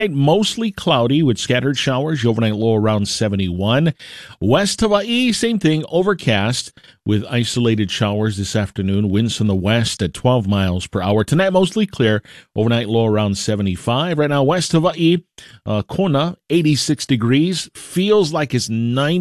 Mostly cloudy with scattered showers, overnight low around 71. West Hawaii, same thing, overcast with isolated showers this afternoon. Winds from the west at 12 miles per hour. Tonight, mostly clear, overnight low around 75. Right now, West Hawaii, Kona, 86 degrees, feels like it's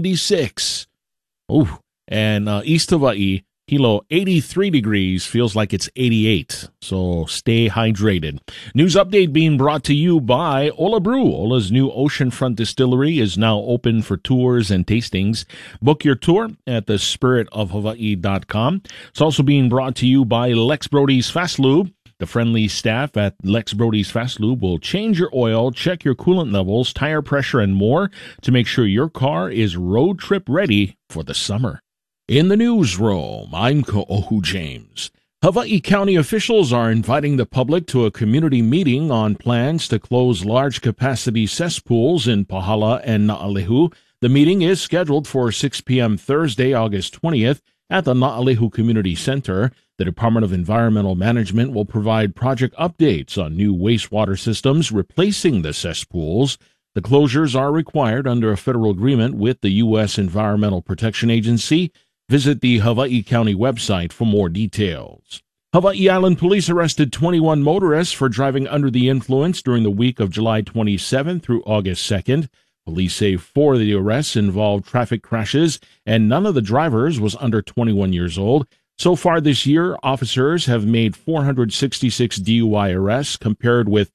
96. Ooh, and East Hawaii, Hilo, 83 degrees, feels like it's 88, so stay hydrated. News update being brought to you by Ola Brew. Ola's new oceanfront distillery is now open for tours and tastings. Book your tour at thespiritofhawaii.com. It's also being brought to you by Lex Brody's Fast Lube. The friendly staff at Lex Brody's Fast Lube will change your oil, check your coolant levels, tire pressure, and more to make sure your car is road trip ready for the summer. In the newsroom, I'm Ko'ohu James. Hawaii County officials are inviting the public to a community meeting on plans to close large-capacity cesspools in Pahala and Na'alehu. The meeting is scheduled for 6 p.m. Thursday, August 20th, at the Na'alehu Community Center. The Department of Environmental Management will provide project updates on new wastewater systems replacing the cesspools. The closures are required under a federal agreement with the U.S. Environmental Protection Agency. Visit the Hawaii County website for more details. Hawaii Island Police arrested 21 motorists for driving under the influence during the week of July 27th through August 2nd. Police say 4 of the arrests involved traffic crashes, and none of the drivers was under 21 years old. So far this year, officers have made 466 DUI arrests, compared with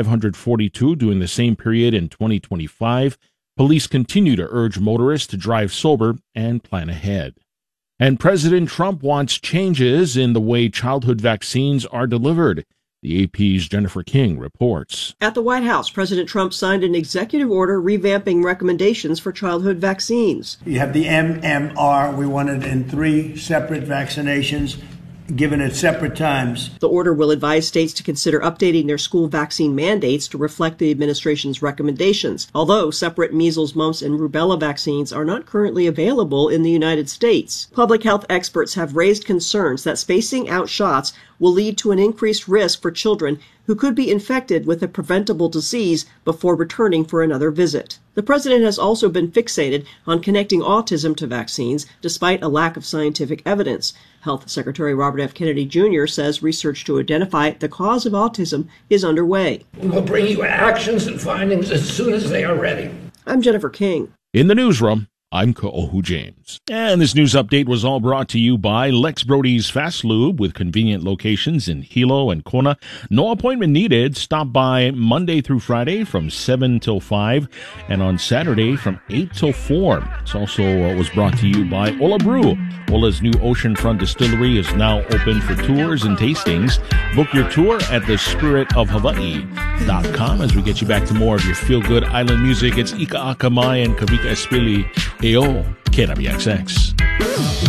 542 during the same period in 2025. Police continue to urge motorists to drive sober and plan ahead. And President Trump wants changes in the way childhood vaccines are delivered. The AP's Jennifer King reports. At the White House, President Trump signed an executive order revamping recommendations for childhood vaccines. You have the MMR. We want it in 3 separate vaccinations, given at separate times. The order will advise states to consider updating their school vaccine mandates to reflect the administration's recommendations, although separate measles, mumps, and rubella vaccines are not currently available in the United States. Public health experts have raised concerns that spacing out shots will lead to an increased risk for children who could be infected with a preventable disease before returning for another visit. The president has also been fixated on connecting autism to vaccines, despite a lack of scientific evidence. Health Secretary Robert F. Kennedy Jr. says research to identify the cause of autism is underway. We will bring you actions and findings as soon as they are ready. I'm Jennifer King. In the newsroom, I'm Ko'ohu James. And this news update was all brought to you by Lex Brody's Fast Lube, with convenient locations in Hilo and Kona. No appointment needed. Stop by Monday through Friday from 7 till 5 and on Saturday from 8 till 4. It's also was brought to you by Ola Brew. Ola's new oceanfront distillery is now open for tours and tastings. Book your tour at thespiritofhawaii.com as we get you back to more of your feel-good island music. It's Ika Akamai and Kavika Espili. Eo, KNBXX.